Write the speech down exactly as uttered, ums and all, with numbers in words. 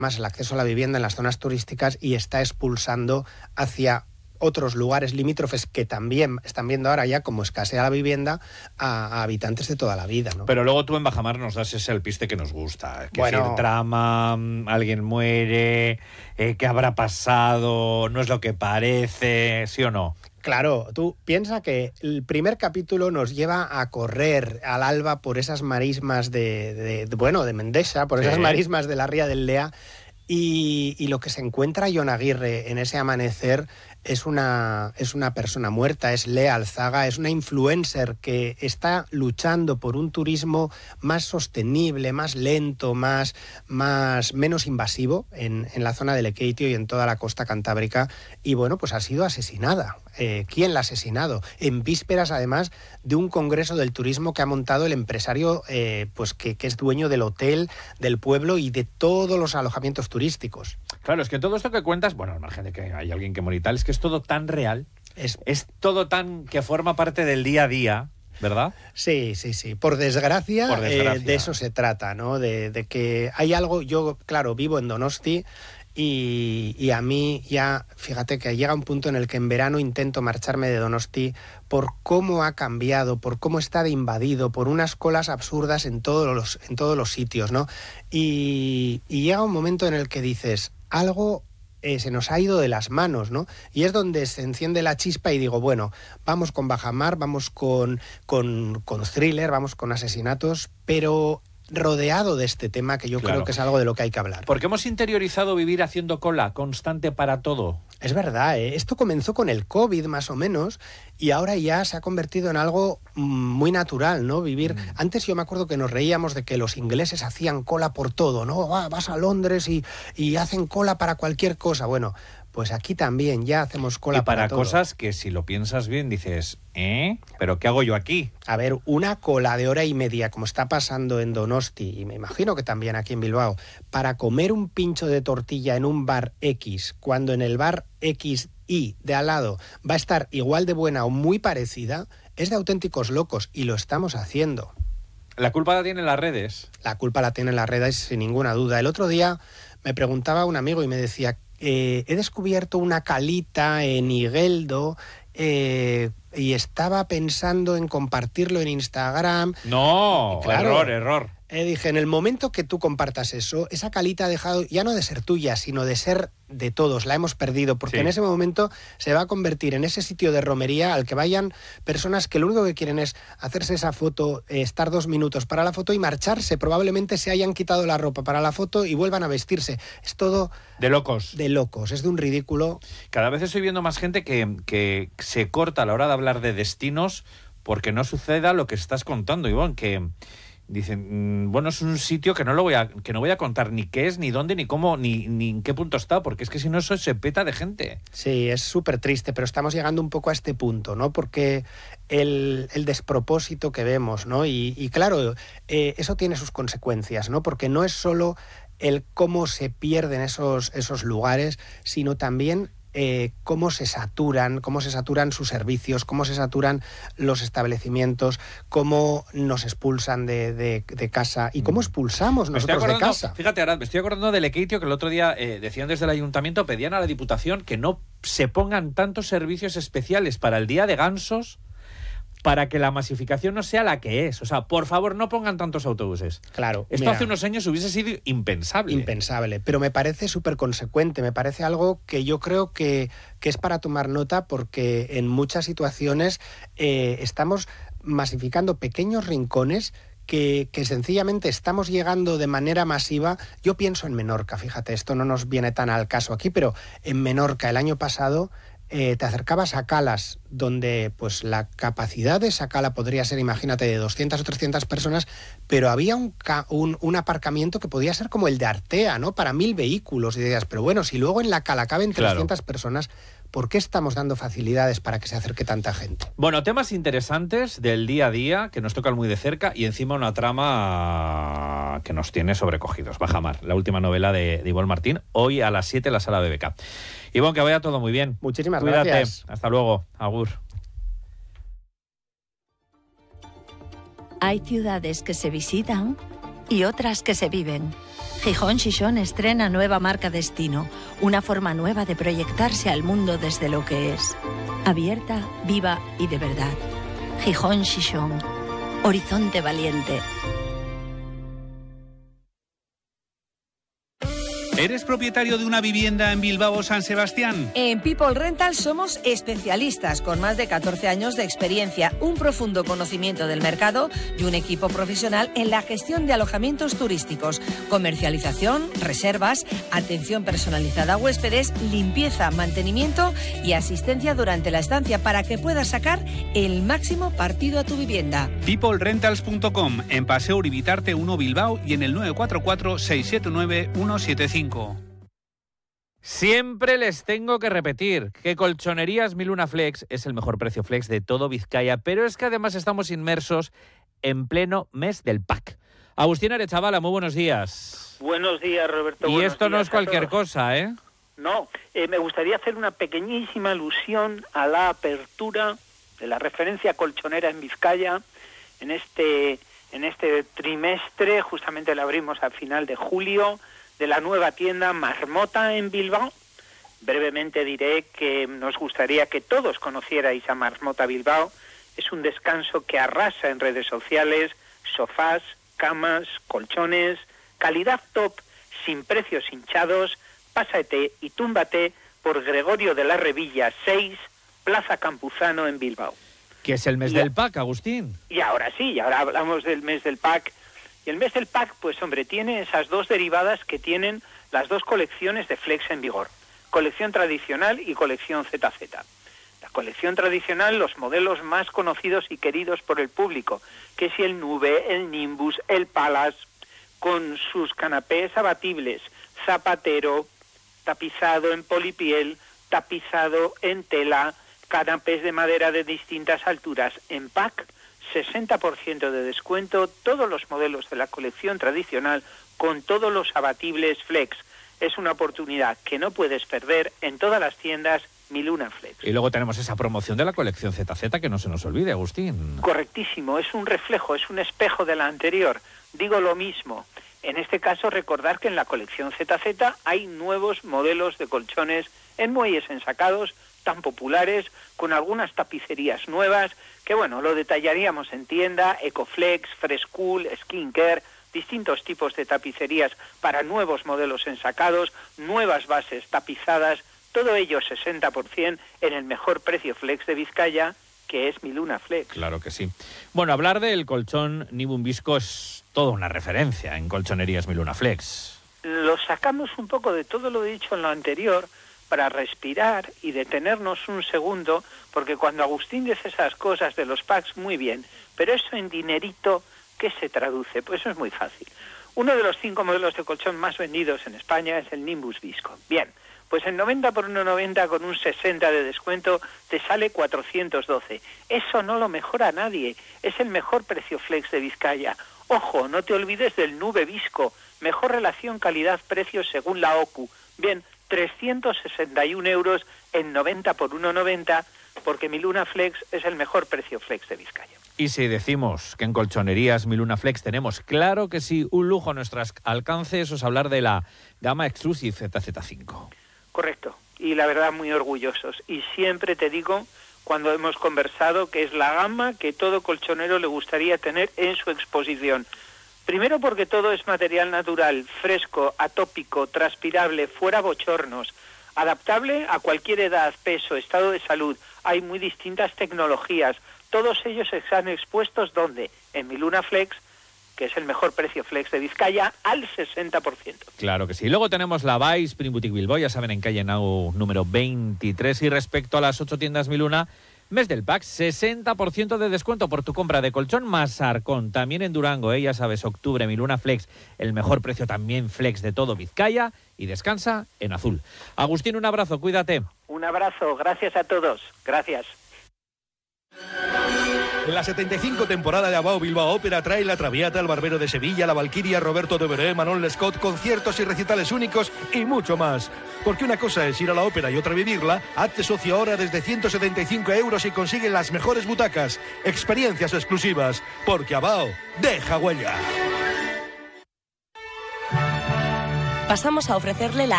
más el acceso a la vivienda en las zonas turísticas y está expulsando hacia otros lugares limítrofes que también están viendo ahora ya como escasea la vivienda a, a habitantes de toda la vida, ¿no? Pero luego tú en Bajamar nos das ese alpiste que nos gusta. Que bueno, decir, trama, alguien muere, eh, ¿qué habrá pasado? No es lo que parece, ¿sí o no? Claro, tú piensa que el primer capítulo nos lleva a correr al alba por esas marismas de, de, de bueno, de Mendexa, por sí. esas marismas de la Ría del Lea, y, y lo que se encuentra Jon Aguirre en ese amanecer es una, es una persona muerta, es Lea Alzaga, es una influencer que está luchando por un turismo más sostenible, más lento, más, más menos invasivo en, en la zona del Lekeitio y en toda la costa cantábrica, y bueno, pues ha sido asesinada. Eh, ¿Quién la ha asesinado? En vísperas, además, de un congreso del turismo que ha montado el empresario eh, pues que, que es dueño del hotel, del pueblo y de todos los alojamientos turísticos. Claro, es que todo esto que cuentas, bueno, al margen de que hay alguien que muere y tal, es que es todo tan real, es, es todo tan que forma parte del día a día, ¿verdad? Sí, sí, sí. Por desgracia, Por desgracia. Eh, de eso se trata, ¿no? De, de que hay algo, yo, claro, vivo en Donosti, Y, y a mí ya, fíjate que llega un punto en el que en verano intento marcharme de Donosti por cómo ha cambiado, por cómo está de invadido, por unas colas absurdas en todos los, en todos los sitios, ¿no? Y, y llega un momento en el que dices, algo eh, se nos ha ido de las manos, ¿no? Y es donde se enciende la chispa y digo, bueno, vamos con Bajamar, vamos con, con, con thriller, vamos con asesinatos, pero rodeado de este tema que yo claro. creo que es algo de lo que hay que hablar. Porque hemos interiorizado vivir haciendo cola constante para todo. Es verdad, ¿eh? Esto comenzó con el COVID más o menos y ahora ya se ha convertido en algo muy natural, ¿no? Vivir. Mm. Antes yo me acuerdo que nos reíamos de que los ingleses hacían cola por todo, ¿no? Ah, vas a Londres y, y hacen cola para cualquier cosa. Bueno, pues aquí también ya hacemos cola y para, para todo. Cosas que si lo piensas bien dices, ¿eh? ¿Pero qué hago yo aquí? A ver, una cola de hora y media, como está pasando en Donosti, y me imagino que también aquí en Bilbao, para comer un pincho de tortilla en un bar X, cuando en el bar X y de al lado va a estar igual de buena o muy parecida, es de auténticos locos, y lo estamos haciendo. ¿La culpa la tienen las redes? La culpa la tienen las redes, sin ninguna duda. El otro día me preguntaba un amigo y me decía, eh, he descubierto una calita en Igueldo eh, y estaba pensando en compartirlo en Instagram. No, y claro, error, error. Eh, dije, en el momento que tú compartas eso, esa calita ha dejado ya no de ser tuya, sino de ser de todos, la hemos perdido, porque sí. en ese momento se va a convertir en ese sitio de romería al que vayan personas que lo único que quieren es hacerse esa foto, eh, estar dos minutos para la foto y marcharse, probablemente se hayan quitado la ropa para la foto y vuelvan a vestirse. Es todo... De locos. De locos, es de un ridículo. Cada vez estoy viendo más gente que, que se corta a la hora de hablar de destinos porque no suceda lo que estás contando, Ivonne, que... Dicen, bueno, es un sitio que no lo voy a que no voy a contar ni qué es, ni dónde, ni cómo, ni, ni en qué punto está, porque es que si no eso se peta de gente. Sí, es súper triste, pero estamos llegando un poco a este punto, ¿no? Porque el, el despropósito que vemos, ¿no? Y, y claro, eh, eso tiene sus consecuencias, ¿no? Porque no es solo el cómo se pierden esos, esos lugares, sino también... Eh, cómo se saturan, cómo se saturan sus servicios, cómo se saturan los establecimientos, cómo nos expulsan de, de, de casa y cómo expulsamos nosotros de casa. Fíjate, ahora me estoy acordando del Lekeitio, que el otro día eh, decían desde el ayuntamiento, pedían a la Diputación que no se pongan tantos servicios especiales para el día de gansos, para que la masificación no sea la que es. O sea, por favor, no pongan tantos autobuses. Claro. Esto mira, hace unos años hubiese sido impensable. Impensable, pero me parece súper consecuente, me parece algo que yo creo que, que es para tomar nota, porque en muchas situaciones eh, estamos masificando pequeños rincones Que, que sencillamente estamos llegando de manera masiva. Yo pienso en Menorca, fíjate, esto no nos viene tan al caso aquí, pero en Menorca el año pasado eh, te acercabas a calas donde pues la capacidad de esa cala podría ser, imagínate, de doscientas o trescientas personas, pero había un, un, un aparcamiento que podía ser como el de Artea, ¿no? Para mil vehículos, y decías, pero bueno, si luego en la cala caben trescientas claro. personas, ¿por qué estamos dando facilidades para que se acerque tanta gente? Bueno, temas interesantes del día a día que nos tocan muy de cerca y encima una trama que nos tiene sobrecogidos. Bajamar, la última novela de, de Ivonne Martín, hoy a las siete en la sala B B K. Ivonne, que vaya todo muy bien. Muchísimas Cuídate. gracias. Hasta luego. Agur. Hay ciudades que se visitan y otras que se viven. Gijón Xixón estrena nueva marca Destino, una forma nueva de proyectarse al mundo desde lo que es. Abierta, viva y de verdad. Gijón Xixón, horizonte valiente. ¿Eres propietario de una vivienda en Bilbao o San Sebastián? En People Rental somos especialistas con más de catorce años de experiencia, un profundo conocimiento del mercado y un equipo profesional en la gestión de alojamientos turísticos, comercialización, reservas, atención personalizada a huéspedes, limpieza, mantenimiento y asistencia durante la estancia para que puedas sacar el máximo partido a tu vivienda. people rentals punto com, en Paseo Uribitarte uno Bilbao y en el nueve cuatro cuatro, seis siete nueve, uno siete cinco. Siempre les tengo que repetir que Colchonerías Mi Luna Flex es el mejor precio flex de todo Vizcaya, pero es que además estamos inmersos en pleno mes del pack. Agustín Arechavala, muy buenos días. Buenos días, Roberto. Y buenos esto no días es cualquier cosa, ¿eh? No, eh, me gustaría hacer una pequeñísima alusión a la apertura de la referencia colchonera en Vizcaya en este, en este trimestre. Justamente la abrimos a final de julio, de la nueva tienda Marmota en Bilbao. Brevemente diré que nos gustaría que todos conocierais a Marmota Bilbao. Es un descanso que arrasa en redes sociales, sofás, camas, colchones, calidad top, sin precios hinchados. Pásate y túmbate por Gregorio de la Revilla seis, Plaza Campuzano en Bilbao. Que es el mes y del pack, Agustín. Y ahora sí, ahora hablamos del mes del pack. Y el mes del pack, pues hombre, tiene esas dos derivadas que tienen las dos colecciones de Flex en vigor. Colección tradicional y colección Z Z. La colección tradicional, los modelos más conocidos y queridos por el público, que si el Nube, el Nimbus, el Palace, con sus canapés abatibles, zapatero, tapizado en polipiel, tapizado en tela, canapés de madera de distintas alturas en pack, sesenta por ciento de descuento, todos los modelos de la colección tradicional con todos los abatibles Flex. Es una oportunidad que no puedes perder en todas las tiendas Mi Luna Flex. Y luego tenemos esa promoción de la colección Z Z que no se nos olvide, Agustín. Correctísimo, es un reflejo, es un espejo de la anterior. Digo lo mismo. En este caso, recordar que en la colección Z Z hay nuevos modelos de colchones en muelles ensacados, tan populares, con algunas tapicerías nuevas, que bueno, lo detallaríamos en tienda, Ecoflex, Frescool, Skincare, distintos tipos de tapicerías para nuevos modelos ensacados, nuevas bases tapizadas, todo ello sesenta por ciento en el mejor precio Flex de Vizcaya, que es Mi Luna Flex. Claro que sí. Bueno, hablar del colchón Nibum Visco es toda una referencia en Colchonerías Mi Luna Flex. Lo sacamos un poco de todo lo dicho en lo anterior para respirar y detenernos un segundo, porque cuando Agustín dice esas cosas de los packs, muy bien, pero eso en dinerito, ¿qué se traduce? Pues eso es muy fácil. Uno de los cinco modelos de colchón más vendidos en España es el Nimbus Visco. Bien, pues en noventa por uno noventa con un sesenta de descuento te sale cuatrocientos doce. Eso no lo mejora nadie, es el mejor precio Flex de Vizcaya. Ojo, no te olvides del Nube Visco, mejor relación calidad-precio según la O C U. Bien, trescientos sesenta y un euros en noventa por uno noventa, porque Mi Luna Flex es el mejor precio Flex de Vizcaya. Y si decimos que en Colchonerías Mi Luna Flex tenemos, claro que sí, un lujo a nuestro alcance, eso es hablar de la gama Exclusive Z Z cinco. Correcto, y la verdad muy orgullosos. Y siempre te digo, cuando hemos conversado, que es la gama que todo colchonero le gustaría tener en su exposición. Primero porque todo es material natural, fresco, atópico, transpirable, fuera bochornos, adaptable a cualquier edad, peso, estado de salud. Hay muy distintas tecnologías. Todos ellos están expuestos, ¿dónde? En Mi Luna Flex, que es el mejor precio Flex de Vizcaya, al sesenta por ciento. Claro que sí. Luego tenemos la Vice Spring Boutique Bilbao, ya saben, en calle Nau número veintitrés. Y respecto a las ocho tiendas Mi Luna, mes del pack, sesenta por ciento de descuento por tu compra de colchón más arcón. También en Durango, ¿eh? Ya sabes, octubre, Mi Luna Flex, el mejor precio también Flex de todo Vizcaya. Y descansa en azul. Agustín, un abrazo, cuídate. Un abrazo, gracias a todos. Gracias. En la setenta y cinco temporada de Abao Bilbao Ópera trae La Traviata, El Barbero de Sevilla, La Valquiria, Roberto de Veré, Manon Lescaut, conciertos y recitales únicos y mucho más. Porque una cosa es ir a la ópera y otra vivirla. Hazte socio ahora desde ciento setenta y cinco euros y consigue las mejores butacas. Experiencias exclusivas. Porque Abao deja huella. pasamos a ofrecerle la